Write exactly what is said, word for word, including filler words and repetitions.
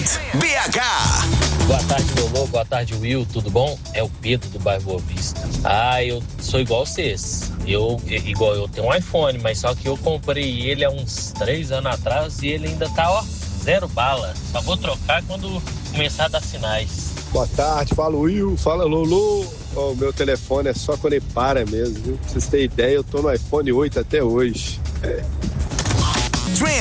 B H. Boa tarde, Lolo. Boa tarde, Will. Tudo bom? É o Pedro do bairro Boa Vista. Ah, eu sou igual vocês. Eu, igual eu tenho um iPhone, mas só que eu comprei ele há uns três anos atrás e ele ainda tá, ó, zero bala. Só vou trocar quando começar a dar sinais. Boa tarde, fala Will, fala Lolo. O meu telefone é só quando ele para mesmo, viu? Pra vocês terem ideia, eu tô no iPhone oito até hoje. É.